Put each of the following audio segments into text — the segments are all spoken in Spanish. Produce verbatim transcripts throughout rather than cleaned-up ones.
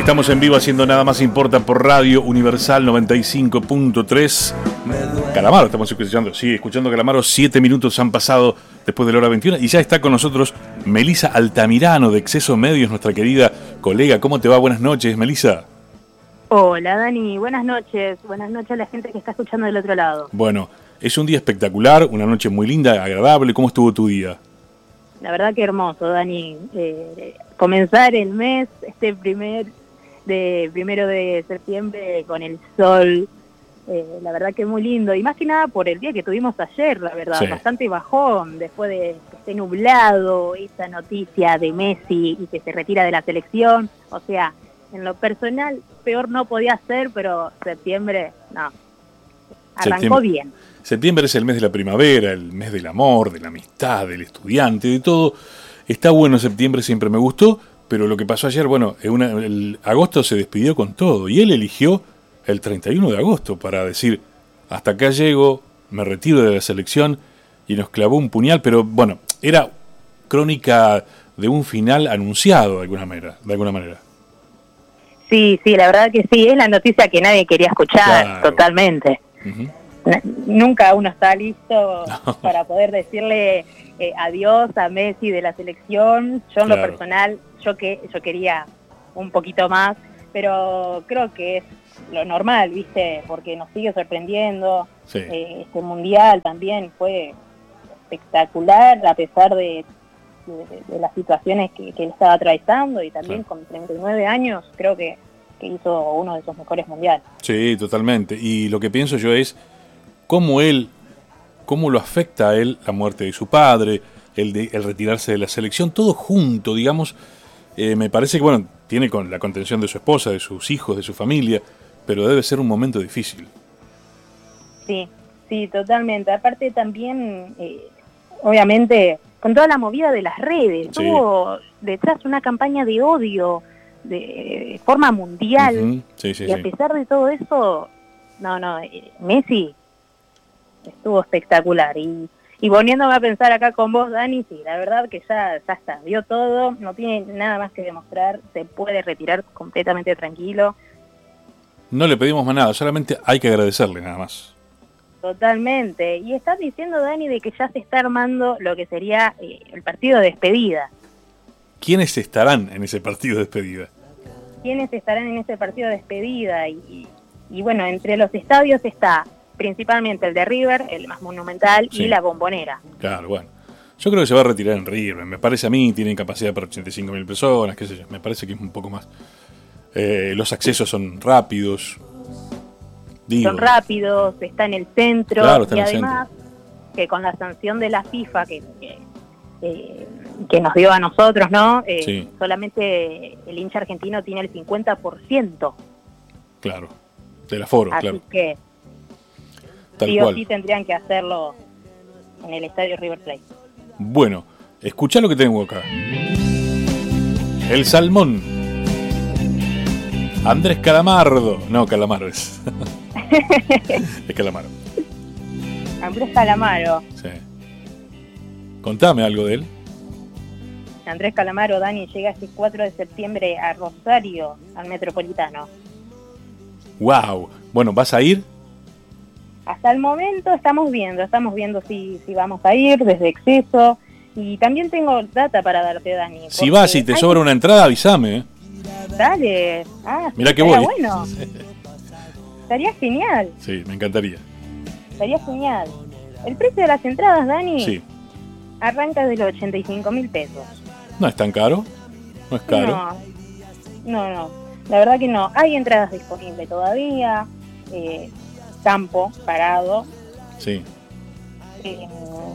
Estamos en vivo haciendo Nada Más Importa por Radio Universal noventa y cinco punto tres. Calamaro, estamos escuchando, sí, escuchando Calamaro. Siete minutos han pasado después de la hora veintiuna y ya está con nosotros Melisa Altamirano de Exceso Medios, nuestra querida colega. ¿Cómo te va? Buenas noches, Melisa. Hola, Dani. Buenas noches. Buenas noches a la gente que está escuchando del otro lado. Bueno, es un día espectacular, una noche muy linda, agradable. ¿Cómo estuvo tu día? La verdad que hermoso, Dani. Eh, comenzar el mes, este primer de primero de septiembre con el sol, eh, la verdad que muy lindo, y más que nada por el día que tuvimos ayer, la verdad, sí. Bastante bajón, después de que esté nublado, esa noticia de Messi y que se retira de la selección, o sea, en lo personal, peor no podía ser, pero septiembre, no, arrancó septiembre. bien. Septiembre es el mes de la primavera, el mes del amor, de la amistad, del estudiante, de todo. Está bueno septiembre, siempre me gustó. Pero lo que pasó ayer, bueno, una, el agosto se despidió con todo y él eligió el treinta y uno de agosto para decir, hasta acá llego, me retiro de la selección, y nos clavó un puñal, pero bueno, era crónica de un final anunciado de alguna manera. De alguna manera. Sí, sí, la verdad que sí, es la noticia que nadie quería escuchar, claro. Totalmente. Uh-huh. Nunca uno está listo no. para poder decirle eh, adiós a Messi de la selección. Yo en claro. lo personal, yo que yo quería un poquito más, pero creo que es lo normal, ¿viste? Porque nos sigue sorprendiendo. Sí. Eh, este mundial también fue espectacular, a pesar de, de, de las situaciones que, que él estaba atravesando, y también claro. con treinta y nueve años creo que, que hizo uno de sus mejores mundiales. Sí, totalmente. Y lo que pienso yo es cómo él, cómo lo afecta a él la muerte de su padre, el, de, el retirarse de la selección, todo junto, digamos. Eh, me parece que, bueno, tiene con la contención de su esposa, de sus hijos, de su familia, pero debe ser un momento difícil. Sí, sí, totalmente. Aparte también, eh, obviamente, con toda la movida de las redes, sí. tuvo detrás una campaña de odio de forma mundial, uh-huh. sí, sí, y a sí. pesar de todo eso, no, no, eh, Messi estuvo espectacular. Y, y poniéndome a pensar acá con vos, Dani, sí, la verdad que ya, ya está, vio todo, no tiene nada más que demostrar, se puede retirar completamente tranquilo. No le pedimos más nada, solamente hay que agradecerle nada más. Totalmente. Y estás diciendo, Dani, de que ya se está armando lo que sería eh, el partido de despedida. ¿Quiénes estarán en ese partido de despedida? ¿Quiénes estarán en ese partido de despedida? Y, y, y bueno, entre los estadios está principalmente el de River, el más monumental, sí. y la Bombonera. Claro, bueno. Yo creo que se va a retirar en River. Me parece a mí, tienen capacidad para ochenta y cinco mil personas, qué sé yo. Me parece que es un poco más. Eh, los accesos son rápidos. Digo. Son rápidos, está en el centro. Claro, está y en el además, centro. Que con la sanción de la FIFA que, que, eh, que nos dio a nosotros, ¿no? Eh, sí. Solamente el hincha argentino tiene el cincuenta por ciento. Claro, del aforo, Así claro. Así que Tal sí cual. o sí tendrían que hacerlo en el estadio River Plate. Bueno, escuchá lo que tengo acá. El salmón. Andrés Calamardo. No, Calamaro es. Es Calamaro. Andrés Calamaro. Sí. Contame algo de él. Andrés Calamaro, Dani, llega este cuatro de septiembre a Rosario, al Metropolitano. Wow. Bueno, ¿vas a ir? Hasta el momento estamos viendo, estamos viendo si, si vamos a ir desde Exceso. Y también tengo data para darte, Dani. Si vas y te sobra una entrada, avísame. ¿eh? Dale. Ah, mirá que voy. Bueno. Estaría genial. Sí, me encantaría. Estaría genial. El precio de las entradas, Dani, sí. arranca de los ochenta y cinco mil pesos. ¿No es tan caro? ¿No es caro? No, no, no. La verdad que no. Hay entradas disponibles todavía. Eh, campo, parado. Sí. Eh,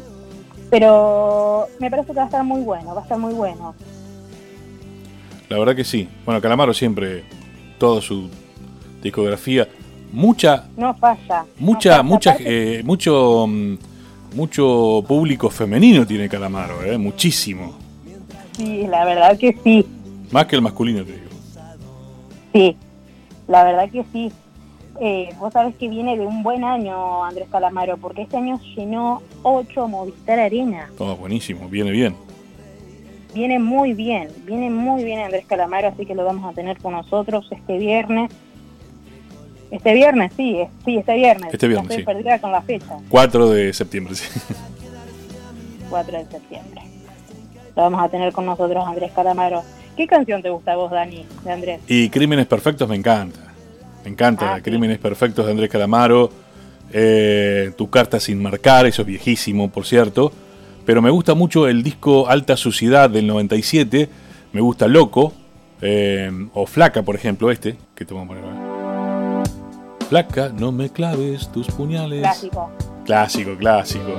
pero me parece que va a estar muy bueno, va a estar muy bueno. La verdad que sí. Bueno, Calamaro siempre, toda su discografía, mucha... No falla. Mucha, no falla. mucha, Aparte, eh, mucho, mucho público femenino tiene Calamaro, eh, muchísimo. Sí, la verdad que sí. Más que el masculino, te digo. Sí, la verdad que sí. Eh, vos sabés que viene de un buen año Andrés Calamaro, porque este año llenó ocho Movistar Arena. Oh, buenísimo, viene bien. viene muy bien, viene muy bien Andrés Calamaro, así que lo vamos a tener con nosotros este viernes. Este viernes, sí, es, sí, este viernes. Este viernes, Estoy sí. perdida con la fecha. cuatro de septiembre, sí. cuatro de septiembre. Lo vamos a tener con nosotros Andrés Calamaro. ¿Qué canción te gusta a vos, Dani, de Andrés? Y Crímenes Perfectos me encanta. Me encanta. Ah, sí. Crímenes Perfectos de Andrés Calamaro. Eh, Tu carta sin marcar, eso es viejísimo, por cierto. Pero me gusta mucho el disco Alta Suciedad del noventa y siete. Me gusta Loco. Eh, o Flaca, por ejemplo, este. Que te vamos a poner ahora. Flaca, no me claves tus puñales. Clásico. Clásico, clásico.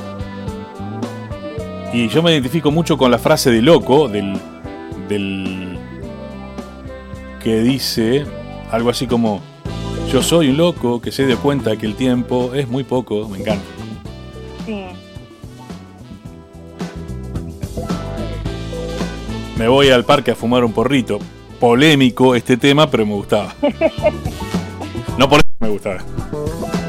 Y yo me identifico mucho con la frase de Loco, del, del que dice algo así como: yo soy un loco que se dio cuenta que el tiempo es muy poco. Me encanta. Sí. Me voy al parque a fumar un porrito. Polémico este tema, pero me gustaba. No por eso me gustaba.